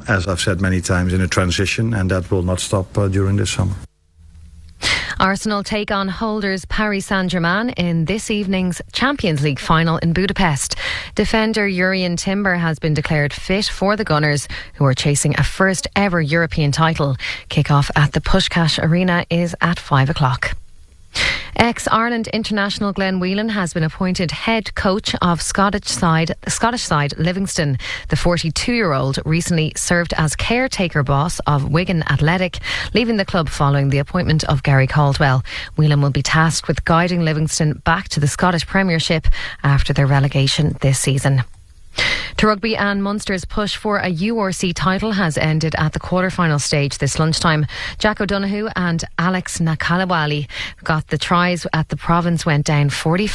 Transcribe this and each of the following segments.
as I've said many times, in a transition, and that will not stop during this summer. Arsenal take on holders Paris Saint-Germain in this evening's Champions League final in Budapest. Defender Jurrien Timber has been declared fit for the Gunners, who are chasing a first ever European title. Kick-off at the Puskás Arena is at 5 o'clock. Ex-Ireland international Glenn Whelan has been appointed head coach of Scottish side Livingston. The 42-year-old recently served as caretaker boss of Wigan Athletic, leaving the club following the appointment of Gary Caldwell. Whelan will be tasked with guiding Livingston back to the Scottish Premiership after their relegation this season. To rugby, and Munster's push for a URC title has ended at the quarter-final stage this lunchtime. Jack O'Donoghue and Alex Nakalawali got the tries at the province went down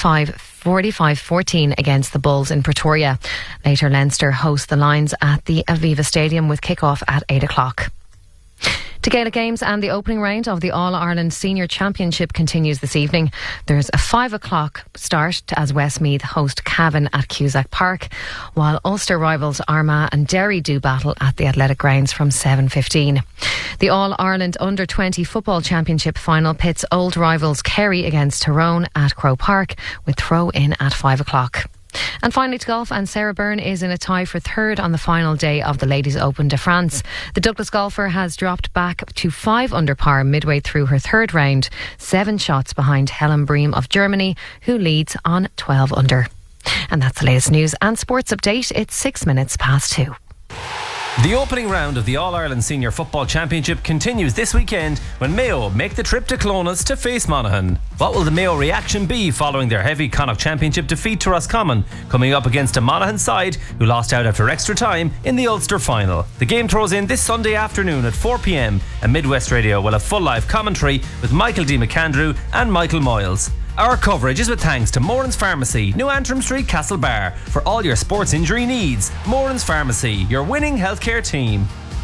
45-14 against the Bulls in Pretoria. Later, Leinster host the Lions at the Aviva Stadium with kick-off at 8 o'clock. The Gaelic Games and the opening round of the All-Ireland Senior Championship continues this evening. There's a 5 o'clock start as Westmeath host Cavan at Cusack Park, while Ulster rivals Armagh and Derry do battle at the Athletic Grounds from 7:15. The All-Ireland Under-20 Football Championship final pits old rivals Kerry against Tyrone at Croke Park, with throw-in at 5 o'clock. And finally to golf, and Sarah Byrne is in a tie for third on the final day of the Ladies Open de France. The Douglas golfer has dropped back to 5 under par midway through her third round, 7 shots behind Helen Bream of Germany, who leads on 12 under. And that's the latest news and sports update. It's 6 minutes past 2. The opening round of the All-Ireland Senior Football Championship continues this weekend when Mayo make the trip to Clones to face Monaghan. What will the Mayo reaction be following their heavy Connacht Championship defeat to Roscommon, coming up against a Monaghan side who lost out after extra time in the Ulster final? The game throws in this Sunday afternoon at 4 p.m, and Midwest Radio will have full live commentary with Michael D. McAndrew and Michael Moyles. Our coverage is with thanks to Moran's Pharmacy, New Antrim Street, Castlebar. For all your sports injury needs, Moran's Pharmacy, your winning healthcare team.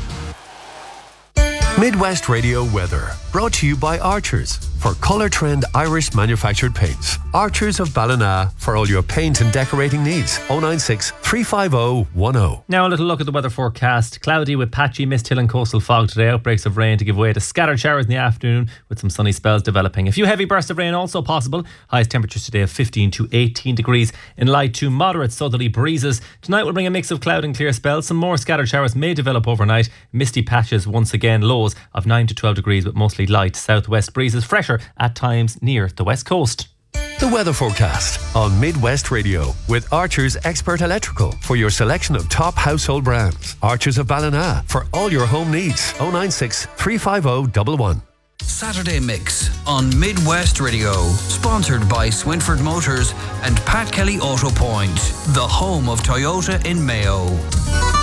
Midwest Radio weather, brought to you by Archers for Colour Trend Irish manufactured paints. Archers of Ballina for all your paint and decorating needs. 096 350 10. Now a little look at the weather forecast. Cloudy with patchy mist, hill and coastal fog today. Outbreaks of rain to give way to scattered showers in the afternoon with some sunny spells developing. A few heavy bursts of rain also possible. Highest temperatures today of 15 to 18 degrees in light to moderate southerly breezes. Tonight will bring a mix of cloud and clear spells. Some more scattered showers may develop overnight. Misty patches once again. Lows of 9 to 12 degrees but mostly light southwest breezes. Fresher at times near the west coast. The weather forecast on Midwest Radio with Archers Expert Electrical for your selection of top household brands. Archers of Ballina for all your home needs. 096 350 11. Saturday Mix on Midwest Radio, sponsored by Swinford Motors and Pat Kelly Auto Point, the home of Toyota in Mayo.